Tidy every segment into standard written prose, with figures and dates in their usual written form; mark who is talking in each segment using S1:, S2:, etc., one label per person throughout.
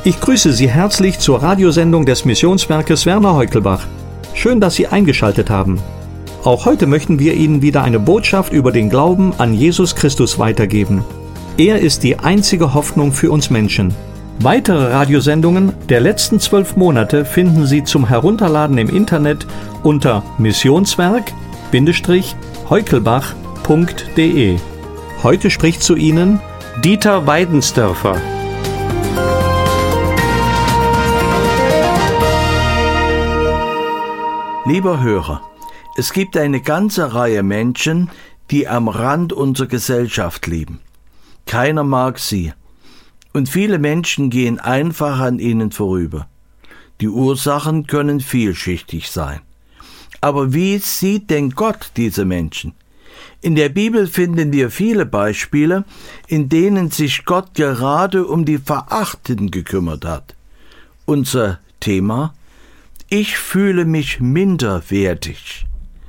S1: Ich grüße Sie herzlich zur Radiosendung des Missionswerkes Werner Heukelbach. Schön, dass Sie eingeschaltet haben. Auch heute möchten wir Ihnen wieder eine Botschaft über den Glauben an Jesus Christus weitergeben. Er ist die einzige Hoffnung für uns Menschen. Weitere Radiosendungen der letzten 12 Monate finden Sie zum Herunterladen im Internet unter missionswerk-heukelbach.de. Heute spricht zu Ihnen Dieter Weidensdörfer.
S2: Lieber Hörer, es gibt eine ganze Reihe Menschen, die am Rand unserer Gesellschaft leben. Keiner mag sie. Und viele Menschen gehen einfach an ihnen vorüber. Die Ursachen können vielschichtig sein. Aber wie sieht denn Gott diese Menschen? In der Bibel finden wir viele Beispiele, in denen sich Gott gerade um die Verachteten gekümmert hat. Unser Thema: Ich fühle mich minderwertig.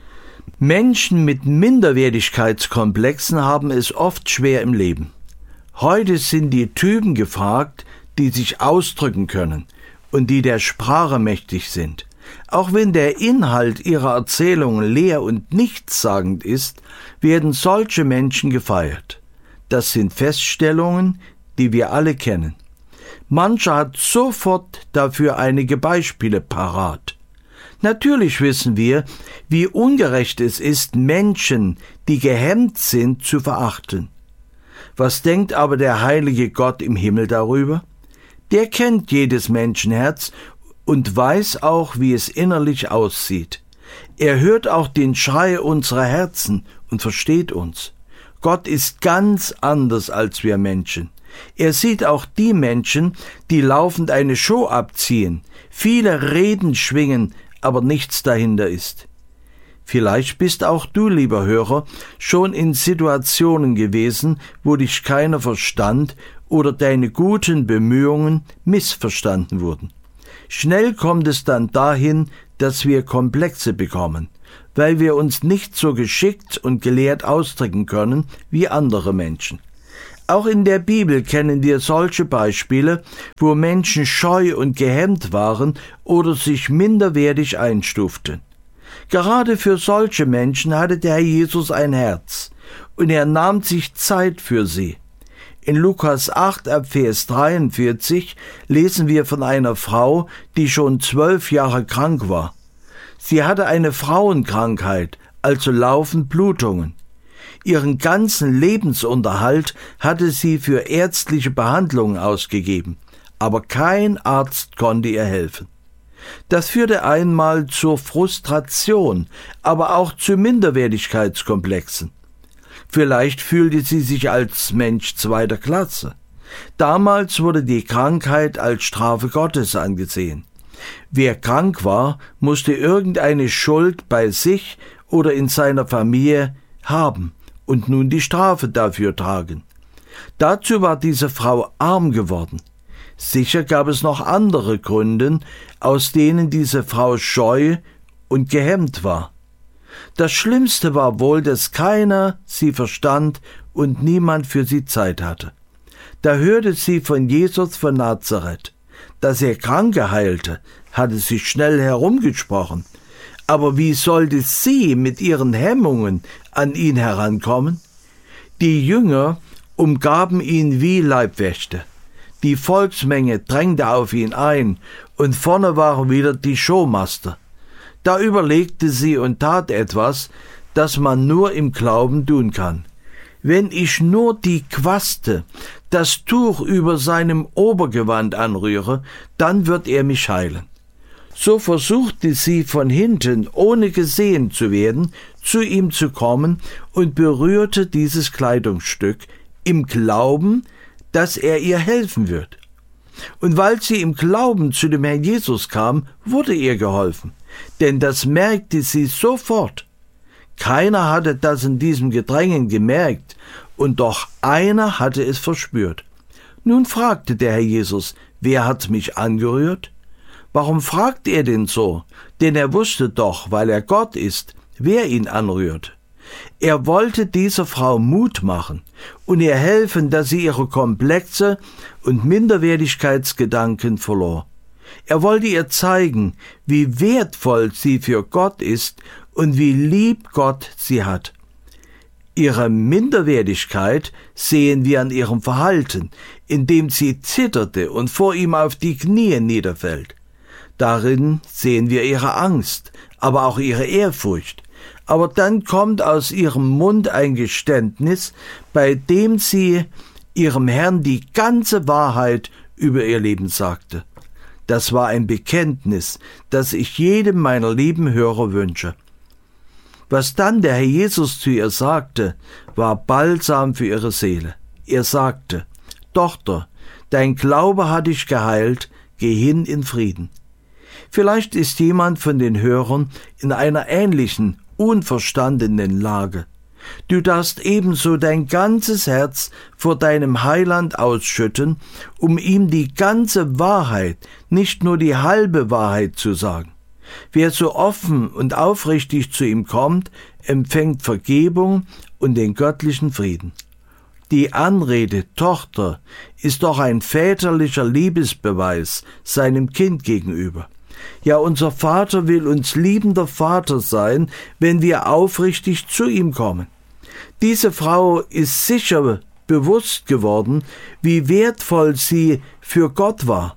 S2: Menschen mit Minderwertigkeitskomplexen haben es oft schwer im Leben. Heute sind die Typen gefragt, die sich ausdrücken können und die der Sprache mächtig sind. Auch wenn der Inhalt ihrer Erzählungen leer und nichtssagend ist, werden solche Menschen gefeiert. Das sind Feststellungen, die wir alle kennen. Mancher hat sofort dafür einige Beispiele parat. Natürlich wissen wir, wie ungerecht es ist, Menschen, die gehemmt sind, zu verachten. Was denkt aber der heilige Gott im Himmel darüber? Der kennt jedes Menschenherz und weiß auch, wie es innerlich aussieht. Er hört auch den Schrei unserer Herzen und versteht uns. Gott ist ganz anders als wir Menschen. Er sieht auch die Menschen, die laufend eine Show abziehen, viele Reden schwingen, aber nichts dahinter ist. Vielleicht bist auch du, lieber Hörer, schon in Situationen gewesen, wo dich keiner verstand oder deine guten Bemühungen missverstanden wurden. Schnell kommt es dann dahin, dass wir Komplexe bekommen, weil wir uns nicht so geschickt und gelehrt ausdrücken können wie andere Menschen. Auch in der Bibel kennen wir solche Beispiele, wo Menschen scheu und gehemmt waren oder sich minderwertig einstuften. Gerade für solche Menschen hatte der Herr Jesus ein Herz und er nahm sich Zeit für sie. In Lukas 8, ab Vers 43 lesen wir von einer Frau, die schon 12 Jahre krank war. Sie hatte eine Frauenkrankheit, also laufend Blutungen. Ihren ganzen Lebensunterhalt hatte sie für ärztliche Behandlungen ausgegeben, aber kein Arzt konnte ihr helfen. Das führte einmal zur Frustration, aber auch zu Minderwertigkeitskomplexen. Vielleicht fühlte sie sich als Mensch zweiter Klasse. Damals wurde die Krankheit als Strafe Gottes angesehen. Wer krank war, musste irgendeine Schuld bei sich oder in seiner Familie haben und nun die Strafe dafür tragen. Dazu war diese Frau arm geworden. Sicher gab es noch andere Gründe, aus denen diese Frau scheu und gehemmt war. Das Schlimmste war wohl, dass keiner sie verstand und niemand für sie Zeit hatte. Da hörte sie von Jesus von Nazareth. Dass er Kranke heilte, hatte sie schnell herumgesprochen. Aber wie sollte sie mit ihren Hemmungen an ihn herankommen? Die Jünger umgaben ihn wie Leibwächter. Die Volksmenge drängte auf ihn ein und vorne waren wieder die Showmaster. Da überlegte sie und tat etwas, das man nur im Glauben tun kann. Wenn ich nur die Quaste, das Tuch über seinem Obergewand anrühre, dann wird er mich heilen. So versuchte sie von hinten, ohne gesehen zu werden, zu ihm zu kommen und berührte dieses Kleidungsstück im Glauben, dass er ihr helfen wird. Und weil sie im Glauben zu dem Herrn Jesus kam, wurde ihr geholfen, denn das merkte sie sofort. Keiner hatte das in diesem Gedrängen gemerkt, und doch einer hatte es verspürt. Nun fragte der Herr Jesus, wer hat mich angerührt? Warum fragt er denn so? Denn er wusste doch, weil er Gott ist, wer ihn anrührt. Er wollte dieser Frau Mut machen und ihr helfen, dass sie ihre Komplexe und Minderwertigkeitsgedanken verlor. Er wollte ihr zeigen, wie wertvoll sie für Gott ist und wie lieb Gott sie hat. Ihre Minderwertigkeit sehen wir an ihrem Verhalten, indem sie zitterte und vor ihm auf die Knie niederfällt. Darin sehen wir ihre Angst, aber auch ihre Ehrfurcht. Aber dann kommt aus ihrem Mund ein Geständnis, bei dem sie ihrem Herrn die ganze Wahrheit über ihr Leben sagte. Das war ein Bekenntnis, das ich jedem meiner lieben Hörer wünsche. Was dann der Herr Jesus zu ihr sagte, war Balsam für ihre Seele. Er sagte: Tochter, dein Glaube hat dich geheilt, geh hin in Frieden. Vielleicht ist jemand von den Hörern in einer ähnlichen, unverstandenen Lage. Du darfst ebenso dein ganzes Herz vor deinem Heiland ausschütten, um ihm die ganze Wahrheit, nicht nur die halbe Wahrheit zu sagen. Wer so offen und aufrichtig zu ihm kommt, empfängt Vergebung und den göttlichen Frieden. Die Anrede Tochter ist doch ein väterlicher Liebesbeweis seinem Kind gegenüber. Ja, unser Vater will uns liebender Vater sein, wenn wir aufrichtig zu ihm kommen. Diese Frau ist sicher bewusst geworden, wie wertvoll sie für Gott war.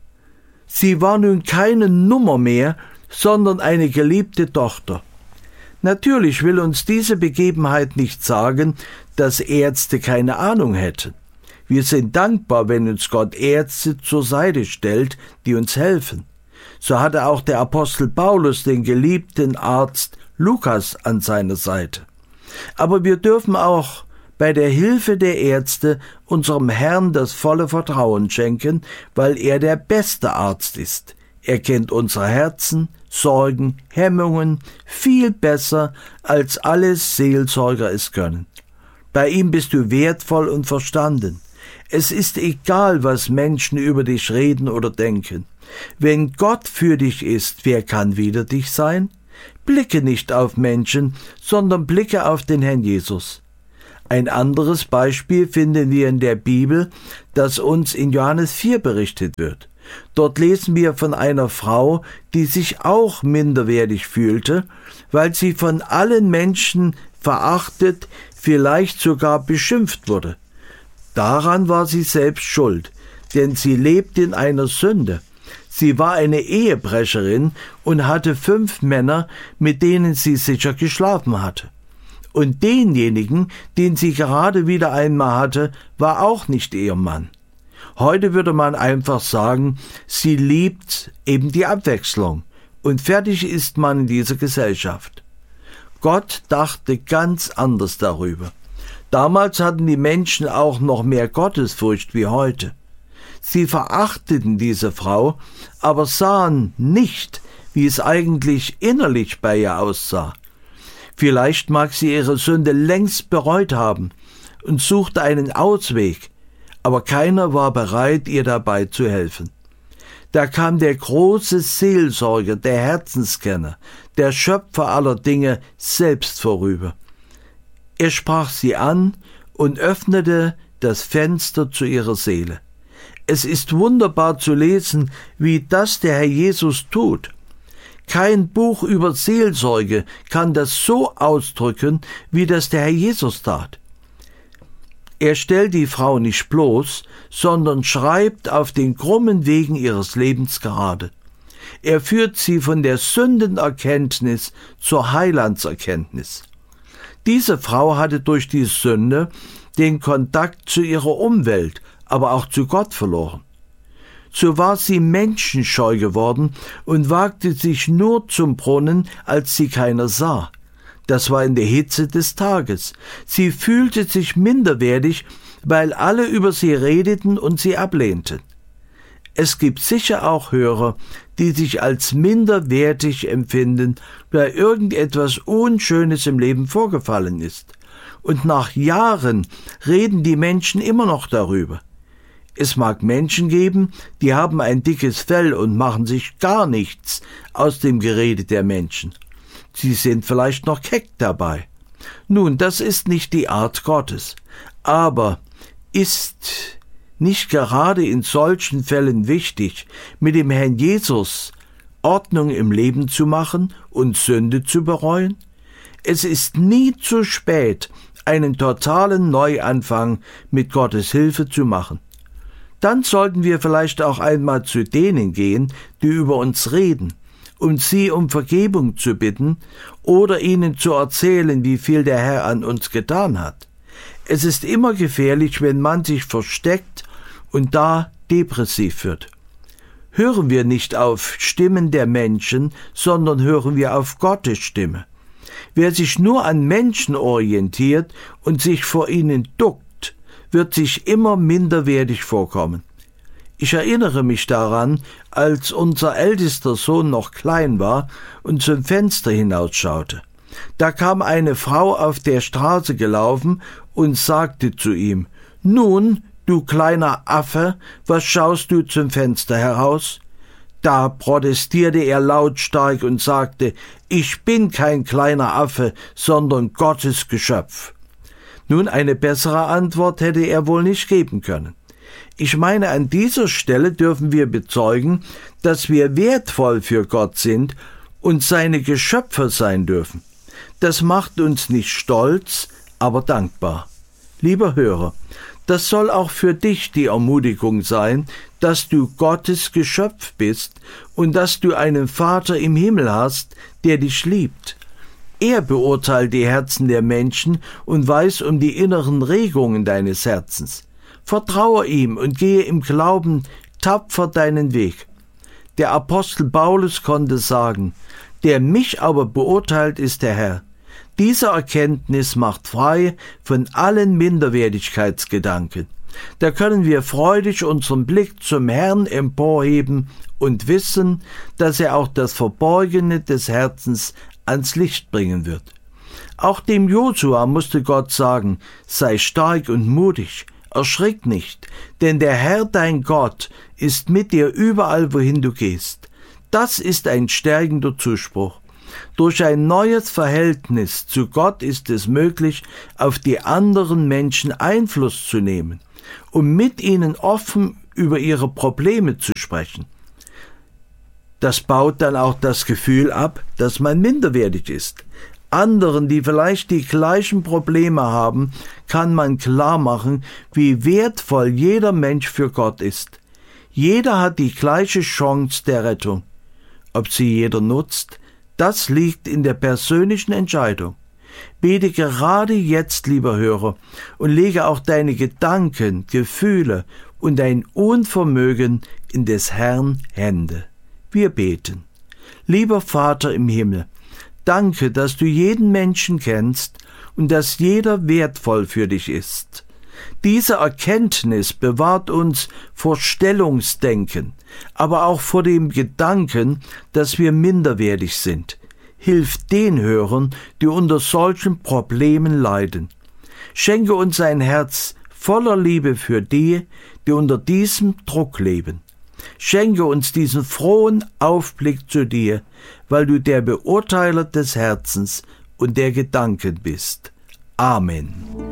S2: Sie war nun keine Nummer mehr, sondern eine geliebte Tochter. Natürlich will uns diese Begebenheit nicht sagen, dass Ärzte keine Ahnung hätten. Wir sind dankbar, wenn uns Gott Ärzte zur Seite stellt, die uns helfen. So hatte auch der Apostel Paulus den geliebten Arzt Lukas an seiner Seite. Aber wir dürfen auch bei der Hilfe der Ärzte unserem Herrn das volle Vertrauen schenken, weil er der beste Arzt ist. Er kennt unsere Herzen, Sorgen, Hemmungen viel besser, als alle Seelsorger es können. Bei ihm bist du wertvoll und verstanden. Es ist egal, was Menschen über dich reden oder denken. Wenn Gott für dich ist, wer kann wider dich sein? Blicke nicht auf Menschen, sondern blicke auf den Herrn Jesus. Ein anderes Beispiel finden wir in der Bibel, das uns in Johannes 4 berichtet wird. Dort lesen wir von einer Frau, die sich auch minderwertig fühlte, weil sie von allen Menschen verachtet, vielleicht sogar beschimpft wurde. Daran war sie selbst schuld, denn sie lebte in einer Sünde. Sie war eine Ehebrecherin und hatte 5 Männer, mit denen sie sicher geschlafen hatte. Und denjenigen, den sie gerade wieder einmal hatte, war auch nicht ihr Mann. Heute würde man einfach sagen, sie liebt eben die Abwechslung und fertig ist man in dieser Gesellschaft. Gott dachte ganz anders darüber. Damals hatten die Menschen auch noch mehr Gottesfurcht wie heute. Sie verachteten diese Frau, aber sahen nicht, wie es eigentlich innerlich bei ihr aussah. Vielleicht mag sie ihre Sünde längst bereut haben und suchte einen Ausweg, aber keiner war bereit, ihr dabei zu helfen. Da kam der große Seelsorger, der Herzenskenner, der Schöpfer aller Dinge selbst vorüber. Er sprach sie an und öffnete das Fenster zu ihrer Seele. Es ist wunderbar zu lesen, wie das der Herr Jesus tut. Kein Buch über Seelsorge kann das so ausdrücken, wie das der Herr Jesus tat. Er stellt die Frau nicht bloß, sondern schreibt auf den krummen Wegen ihres Lebens gerade. Er führt sie von der Sündenerkenntnis zur Heilandserkenntnis. Diese Frau hatte durch die Sünde den Kontakt zu ihrer Umwelt, aber auch zu Gott verloren. So war sie menschenscheu geworden und wagte sich nur zum Brunnen, als sie keiner sah. Das war in der Hitze des Tages. Sie fühlte sich minderwertig, weil alle über sie redeten und sie ablehnten. Es gibt sicher auch Hörer, die sich als minderwertig empfinden, weil irgendetwas Unschönes im Leben vorgefallen ist. Und nach Jahren reden die Menschen immer noch darüber. Es mag Menschen geben, die haben ein dickes Fell und machen sich gar nichts aus dem Gerede der Menschen. Sie sind vielleicht noch keck dabei. Nun, das ist nicht die Art Gottes, aber ist nicht gerade in solchen Fällen wichtig, mit dem Herrn Jesus Ordnung im Leben zu machen und Sünde zu bereuen? Es ist nie zu spät, einen totalen Neuanfang mit Gottes Hilfe zu machen. Dann sollten wir vielleicht auch einmal zu denen gehen, die über uns reden, um sie um Vergebung zu bitten oder ihnen zu erzählen, wie viel der Herr an uns getan hat. Es ist immer gefährlich, wenn man sich versteckt und da depressiv wird. Hören wir nicht auf Stimmen der Menschen, sondern hören wir auf Gottes Stimme. Wer sich nur an Menschen orientiert und sich vor ihnen duckt, wird sich immer minderwertig vorkommen. Ich erinnere mich daran, als unser ältester Sohn noch klein war und zum Fenster hinausschaute. Da kam eine Frau auf der Straße gelaufen und sagte zu ihm: »Nun, du kleiner Affe, was schaust du zum Fenster heraus?« Da protestierte er lautstark und sagte: »Ich bin kein kleiner Affe, sondern Gottes Geschöpf.« Nun, eine bessere Antwort hätte er wohl nicht geben können. Ich meine, an dieser Stelle dürfen wir bezeugen, dass wir wertvoll für Gott sind und seine Geschöpfe sein dürfen. Das macht uns nicht stolz, aber dankbar. Lieber Hörer, das soll auch für dich die Ermutigung sein, dass du Gottes Geschöpf bist und dass du einen Vater im Himmel hast, der dich liebt. Er beurteilt die Herzen der Menschen und weiß um die inneren Regungen deines Herzens. Vertraue ihm und gehe im Glauben tapfer deinen Weg. Der Apostel Paulus konnte sagen: Der mich aber beurteilt, ist der Herr. Diese Erkenntnis macht frei von allen Minderwertigkeitsgedanken. Da können wir freudig unseren Blick zum Herrn emporheben und wissen, dass er auch das Verborgene des Herzens ans Licht bringen wird. Auch dem Josua musste Gott sagen: Sei stark und mutig, erschrick nicht, denn der Herr dein Gott ist mit dir überall, wohin du gehst. Das ist ein stärkender Zuspruch. Durch ein neues Verhältnis zu Gott ist es möglich, auf die anderen Menschen Einfluss zu nehmen, um mit ihnen offen über ihre Probleme zu sprechen. Das baut dann auch das Gefühl ab, dass man minderwertig ist. Anderen, die vielleicht die gleichen Probleme haben, kann man klar machen, wie wertvoll jeder Mensch für Gott ist. Jeder hat die gleiche Chance der Rettung. Ob sie jeder nutzt, das liegt in der persönlichen Entscheidung. Bete gerade jetzt, lieber Hörer, und lege auch deine Gedanken, Gefühle und dein Unvermögen in des Herrn Hände. Wir beten. Lieber Vater im Himmel, danke, dass du jeden Menschen kennst und dass jeder wertvoll für dich ist. Diese Erkenntnis bewahrt uns vor Stellungsdenken, aber auch vor dem Gedanken, dass wir minderwertig sind. Hilf den Hörern, die unter solchen Problemen leiden. Schenke uns ein Herz voller Liebe für die, die unter diesem Druck leben. Schenke uns diesen frohen Aufblick zu dir, weil du der Beurteiler des Herzens und der Gedanken bist. Amen.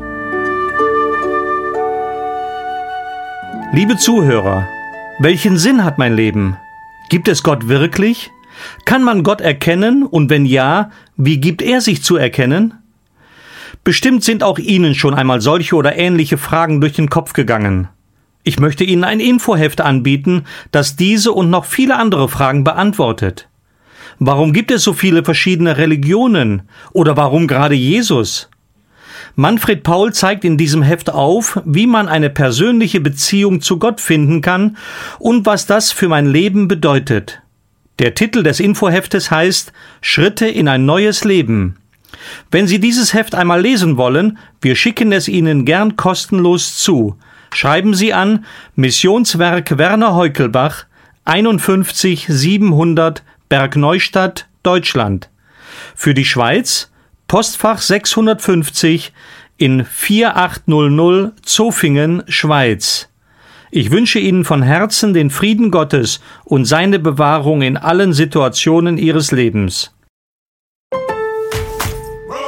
S1: Liebe Zuhörer, welchen Sinn hat mein Leben? Gibt es Gott wirklich? Kann man Gott erkennen und wenn ja, wie gibt er sich zu erkennen? Bestimmt sind auch Ihnen schon einmal solche oder ähnliche Fragen durch den Kopf gegangen. Ich möchte Ihnen ein Infoheft anbieten, das diese und noch viele andere Fragen beantwortet. Warum gibt es so viele verschiedene Religionen? Oder warum gerade Jesus? Manfred Paul zeigt in diesem Heft auf, wie man eine persönliche Beziehung zu Gott finden kann und was das für mein Leben bedeutet. Der Titel des Infoheftes heißt »Schritte in ein neues Leben«. Wenn Sie dieses Heft einmal lesen wollen, wir schicken es Ihnen gern kostenlos zu. Schreiben Sie an Missionswerk Werner Heukelbach, 51 700 Bergneustadt, Deutschland. Für die Schweiz Postfach 650 in 4800 Zofingen, Schweiz. Ich wünsche Ihnen von Herzen den Frieden Gottes und seine Bewahrung in allen Situationen Ihres Lebens.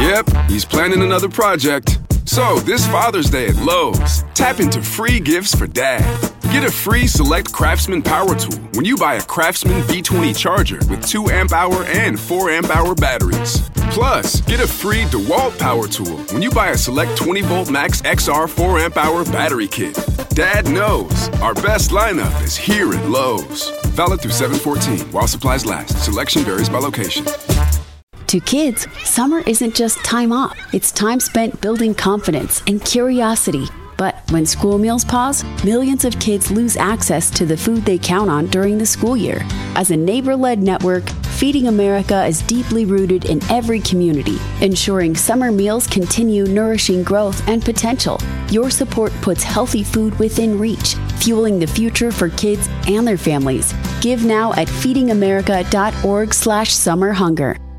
S3: Yep, he's planning another project. So, this Father's Day at Lowe's, tap into free gifts for Dad. Get a free Select Craftsman power tool when you buy a Craftsman V20 charger with 2 amp-hour and 4 amp-hour batteries. Plus, get a free DeWalt power tool when you buy a Select 20-volt Max XR 4 amp-hour battery kit. Dad knows our best lineup is here at Lowe's. Valid through 7/14 while supplies last. Selection varies by location.
S4: To kids, summer isn't just time off. It's time spent building confidence and curiosity. But when school meals pause, millions of kids lose access to the food they count on during the school year. As a neighbor-led network, Feeding America is deeply rooted in every community, ensuring summer meals continue nourishing growth and potential. Your support puts healthy food within reach, fueling the future for kids and their families. Give now at feedingamerica.org/summerhunger.